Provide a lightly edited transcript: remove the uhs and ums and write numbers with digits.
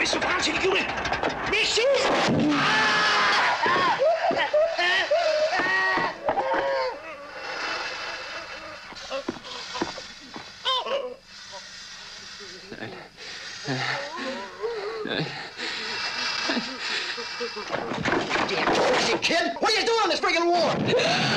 Mr. Ponce, you in? Missy! Damn crazy kid! What are you doing in this friggin' war?